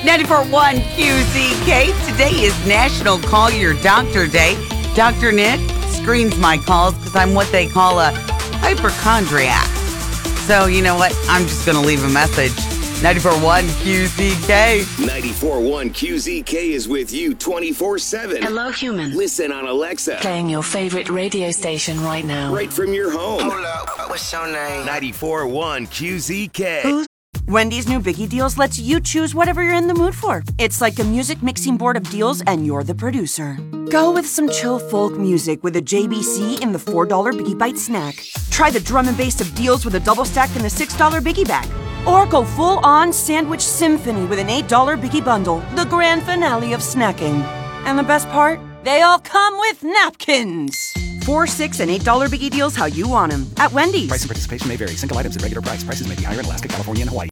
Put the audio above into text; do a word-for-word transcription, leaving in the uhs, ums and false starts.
ninety-four point one Q Z K. Today is National Call Your Doctor Day. Doctor Nick screens my calls because I'm what they call a hypochondriac. So, you know what? I'm just going to leave a message. ninety-four point one Q Z K. ninety-four point one Q Z K is with you twenty-four seven. Hello, human. Listen on Alexa. Playing your favorite radio station right now. Right from your home. Hold up, what's your name? ninety-four point one Q Z K. Wendy's new Biggie Deals lets you choose whatever you're in the mood for. It's like a music mixing board of deals, and you're the producer. Go with some chill folk music with a J B C in the four dollar Biggie Bite snack. Try the drum and bass of deals with a double stack in the six dollar Biggie Bag. Or go full-on sandwich symphony with an eight dollar Biggie Bundle, the grand finale of snacking. And the best part? They all come with napkins. Four, six, and eight dollar Biggie Deals how you want them. At Wendy's. Price and participation may vary. Single items at regular price. Prices may be higher in Alaska, California, and Hawaii.